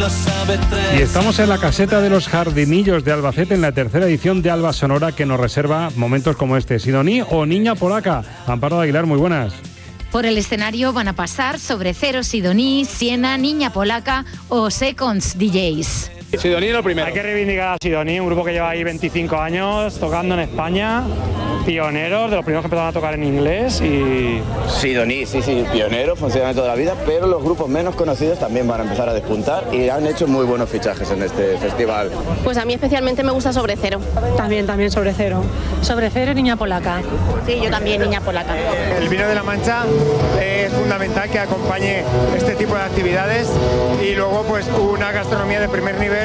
Y estamos en la caseta de los Jardinillos de Albacete en la tercera edición de Alba Sonora, que nos reserva momentos como este. Sidoní o Niña Polaca. Amparo de Aguilar, muy buenas. Por el escenario van a pasar Sobre Cero, Sidoní, Siena, Niña Polaca o Seconds DJs. Sidoní lo primero. Hay que reivindicar a Sidoní, un grupo que lleva ahí 25 años tocando en España, pioneros, de los primeros que empezaron a tocar en inglés y... Sidoní, sí, pioneros, funciona toda la vida, pero los grupos menos conocidos también van a empezar a despuntar y han hecho muy buenos fichajes en este festival. Pues a mí especialmente me gusta Sobre Cero. También Sobre Cero. Sobre Cero y Niña Polaca. Sí, yo también, Niña Polaca. El vino de la Mancha es fundamental que acompañe este tipo de actividades y luego pues una gastronomía de primer nivel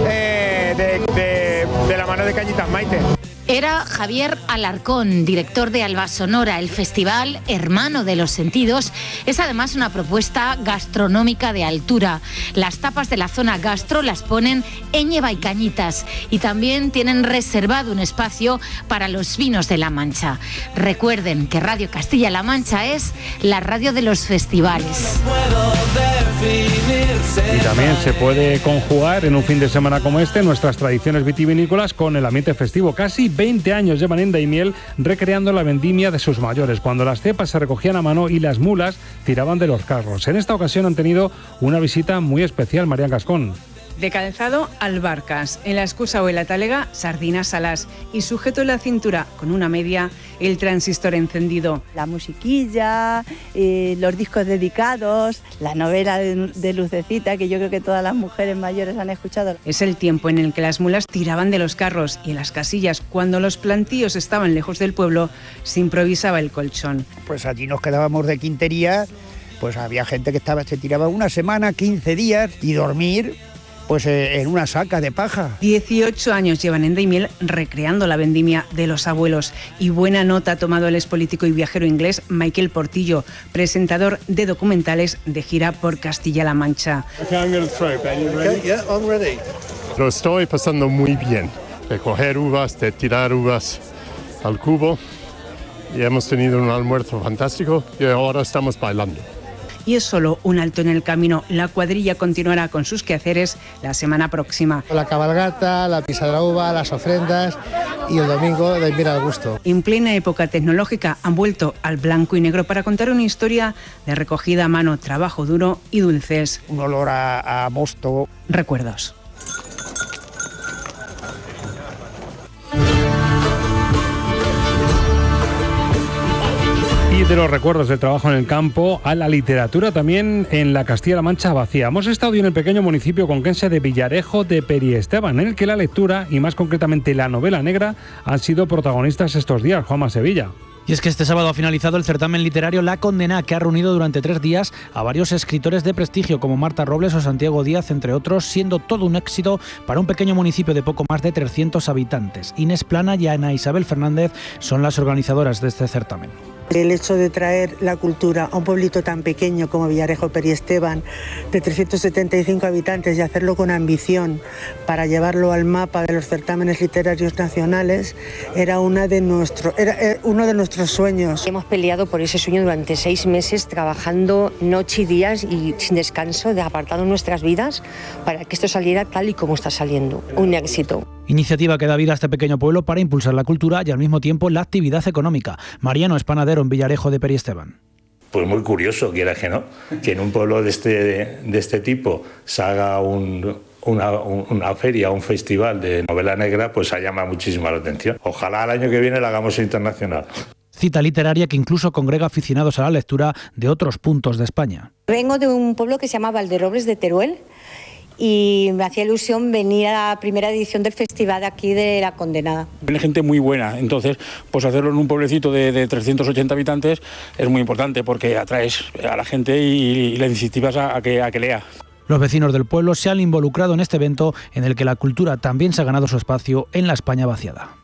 de la mano de Cañitas Maite. Era Javier Alarcón, director de Alba Sonora. El festival Hermano de los Sentidos es además una propuesta gastronómica de altura. Las tapas de la zona gastro las ponen Éñeva y Cañitas y también tienen reservado un espacio para los vinos de La Mancha. Recuerden que Radio Castilla-La Mancha es la radio de los festivales. Y también se puede conjugar en un fin de semana como este nuestras tradiciones vitivinícolas con el ambiente festivo. Casi 20 años llevan en Daimiel recreando la vendimia de sus mayores, cuando las cepas se recogían a mano y las mulas tiraban de los carros. En esta ocasión han tenido una visita muy especial, Marian Gascón. De Calzado, Albarcas, en la Excusa o en la Tálega, Sardinas Salas y sujeto en la cintura con una media, el transistor encendido. La musiquilla, los discos dedicados, la novela de Lucecita, que yo creo que todas las mujeres mayores han escuchado. Es el tiempo en el que las mulas tiraban de los carros y en las casillas, cuando los plantíos estaban lejos del pueblo, se improvisaba el colchón. Pues allí nos quedábamos de quintería, pues había gente que se tiraba una semana, 15 días y dormir pues en una saca de paja. 18 años llevan en Daimiel recreando la vendimia de los abuelos y buena nota ha tomado el expolítico y viajero inglés Michael Portillo, presentador de documentales de gira por Castilla-La Mancha. Lo estoy pasando muy bien, de coger uvas, de tirar uvas al cubo y hemos tenido un almuerzo fantástico y ahora estamos bailando. Y es solo un alto en el camino. La cuadrilla continuará con sus quehaceres la semana próxima. La cabalgata, la pisa de la uva, las ofrendas y el domingo de ir al gusto. En plena época tecnológica han vuelto al blanco y negro para contar una historia de recogida a mano, trabajo duro y dulces. Un olor a mosto. Recuerdos. Y de los recuerdos del trabajo en el campo a la literatura también en la Castilla-La Mancha vacía. Hemos estado hoy en el pequeño municipio conquense de Villarejo de Periesteban, en el que la lectura y más concretamente la novela negra han sido protagonistas estos días. Juanma Sevilla. Y es que este sábado ha finalizado el certamen literario La Condena, que ha reunido durante 3 días a varios escritores de prestigio como Marta Robles o Santiago Díaz, entre otros, siendo todo un éxito para un pequeño municipio de poco más de 300 habitantes. Inés Plana y Ana Isabel Fernández son las organizadoras de este certamen. El hecho de traer la cultura a un pueblito tan pequeño como Villarejo Periesteban, de 375 habitantes, y hacerlo con ambición para llevarlo al mapa de los certámenes literarios nacionales, era uno de nuestros sueños. Hemos peleado por ese sueño durante 6 meses, trabajando noche y días y sin descanso, apartando nuestras vidas para que esto saliera tal y como está saliendo. Un éxito. Iniciativa que da vida a este pequeño pueblo para impulsar la cultura y al mismo tiempo la actividad económica. Mariano es panadero en Villarejo de Periesteban. Pues muy curioso, quiera que no, que en un pueblo de este tipo se haga una feria, un festival de novela negra, pues llama muchísimo la atención. Ojalá el año que viene la hagamos internacional. Cita literaria que incluso congrega aficionados a la lectura de otros puntos de España. Vengo de un pueblo que se llama Valderobles de Teruel y me hacía ilusión venir a la primera edición del festival de aquí de La Condenada. Viene gente muy buena, entonces pues hacerlo en un pueblecito de 380 habitantes es muy importante porque atraes a la gente y la incentivas a que lea. Los vecinos del pueblo se han involucrado en este evento en el que la cultura también se ha ganado su espacio en la España vaciada.